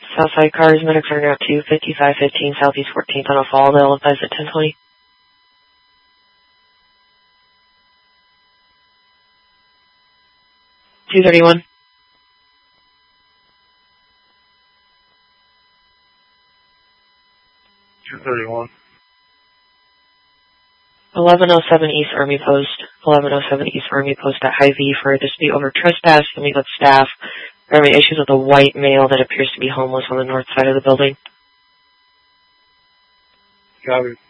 Southside cars, medics are now 25515 Southeast 14th on a fall. They'll advise at 1020. $231. 231. 1107 East Army Post. 1107 East Army Post at Hy-Vee for a dispute over trespass. Can we let staff? There are issues with a white male that appears to be homeless on the north side of the building. Copy.